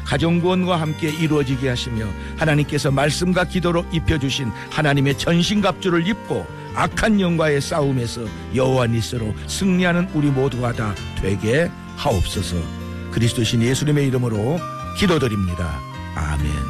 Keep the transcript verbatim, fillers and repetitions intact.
가정구원과 함께 이루어지게 하시며 하나님께서 말씀과 기도로 입혀주신 하나님의 전신갑주를 입고 악한 영과의 싸움에서 여호와 니스로 승리하는 우리 모두가 다 되게 하옵소서. 그리스도신 예수님의 이름으로 기도드립니다. 아멘.